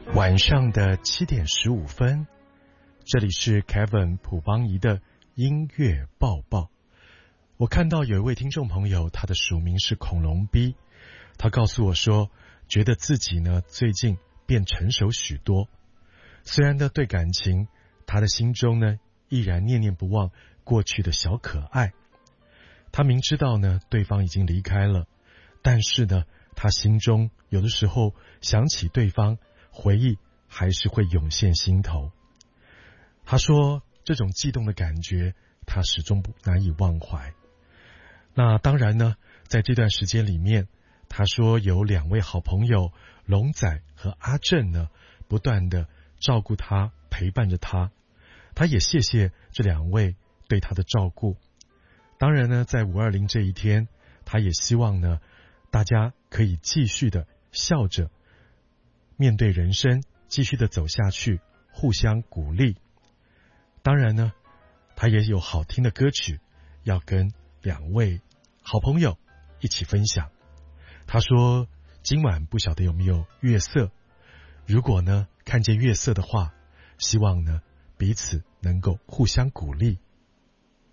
晚上的7:15，这里是 Kevin 朴邦仪的音乐报报。我看到有一位听众朋友，他的署名是恐龙 B， 他告诉我说，觉得自己呢最近变成熟许多。虽然呢对感情，他的心中呢依然念念不忘过去的小可爱。他明知道呢对方已经离开了，但是呢他心中有的时候想起对方，回忆还是会涌现心头。他说这种悸动的感觉他始终难以忘怀。那当然呢，在这段时间里面，他说有2位好朋友龙仔和阿正呢不断的照顾他，陪伴着他。他也谢谢这2位对他的照顾。当然呢，在520这一天，他也希望呢大家可以继续的笑着面对人生，继续的走下去，互相鼓励。当然呢，他也有好听的歌曲要跟2位好朋友一起分享。他说今晚不晓得有没有月色，如果呢看见月色的话，希望呢彼此能够互相鼓励。